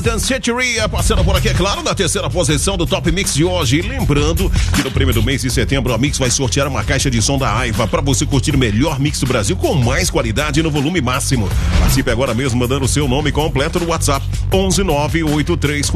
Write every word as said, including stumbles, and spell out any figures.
Danceteria passando por aqui, é claro, na terceira posição do Top Mix de hoje. E lembrando que no primeiro mês de setembro a Mix vai sortear uma caixa de som da Aiva para você curtir o melhor mix do Brasil com mais qualidade e no volume máximo. Participe agora mesmo mandando o seu nome completo no WhatsApp onze nove oito três